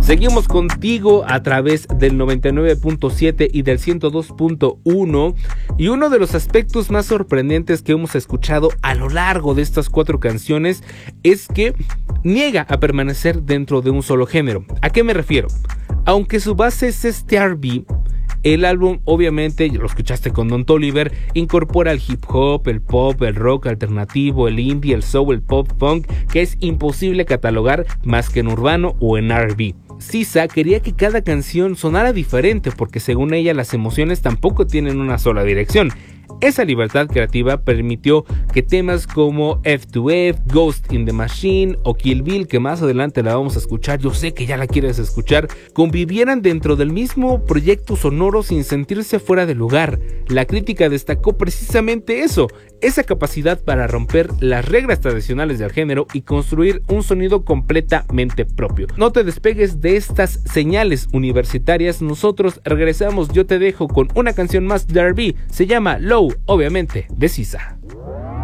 Seguimos contigo a través del 99.7 y del 102.1, y uno de los aspectos más sorprendentes que hemos escuchado a lo largo de estas 4 canciones es que niega a permanecer dentro de un solo género. ¿A qué me refiero? Aunque su base es este R&B, el álbum, obviamente, lo escuchaste con Don Toliver, incorpora el hip hop, el pop, el rock alternativo, el indie, el soul, el pop punk, que es imposible catalogar más que en urbano o en R&B. SZA quería que cada canción sonara diferente porque según ella las emociones tampoco tienen una sola dirección. Esa libertad creativa permitió que temas como F2F, Ghost in the Machine o Kill Bill, que más adelante la vamos a escuchar, yo sé que ya la quieres escuchar, convivieran dentro del mismo proyecto sonoro sin sentirse fuera de lugar. La crítica destacó precisamente eso, esa capacidad para romper las reglas tradicionales del género y construir un sonido completamente propio. No te despegues de estas señales universitarias, nosotros regresamos, yo te dejo con una canción más de R&B, se llama Low, obviamente, de SZA.